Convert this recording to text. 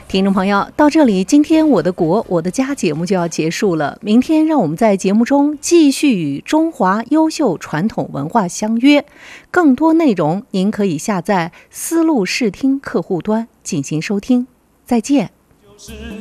听众朋友，到这里，今天我的国我的家节目就要结束了。明天让我们在节目中继续与中华优秀传统文化相约。更多内容您可以下载思路视听客户端进行收听。再见。